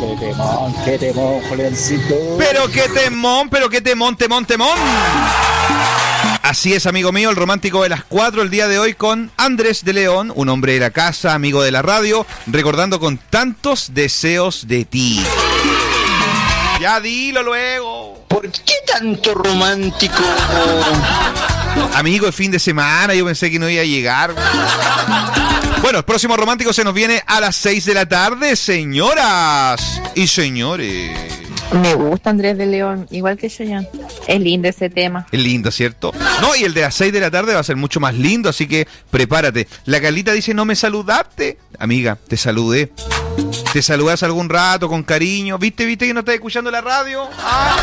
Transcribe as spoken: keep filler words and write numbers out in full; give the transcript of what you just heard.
qué temón, qué temón, Juliancito. Pero qué temón, pero qué temón, temón, temón. Así es, amigo mío, el romántico de las cuatro el día de hoy con Andrés de León, un hombre de la casa, amigo de la radio, recordando con tantos deseos de ti. Ya dilo luego. ¿Por qué tanto romántico? Amigo, el fin de semana, yo pensé que no iba a llegar. Bueno, el próximo romántico se nos viene a las seis de la tarde, señoras y señores. Me gusta Andrés de León, igual que Chayanne. Es lindo ese tema. Es lindo, ¿cierto? No, y el de las seis de la tarde va a ser mucho más lindo, así que prepárate. La Carlita dice, no me saludaste. Amiga, te saludé. Te saludé hace algún rato, con cariño. ¿Viste, viste que no estás escuchando la radio? ¿Ah?